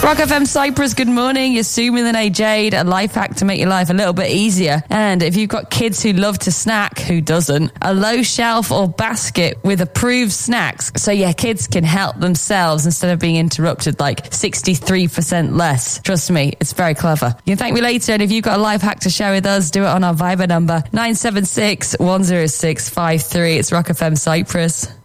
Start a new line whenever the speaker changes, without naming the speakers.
Rock FM Cyprus, good morning. You're Sumi the Jade, a life hack to make your life a little bit easier. And if you've got kids who love to snack, who doesn't? A low shelf or basket with approved snacks so your kids can help themselves instead of being interrupted like 63% less. Trust me, it's very clever. You can thank me later, and if you've got a life hack to share with us, do it on our Viber number 976 106 53. It's Rock FM Cyprus.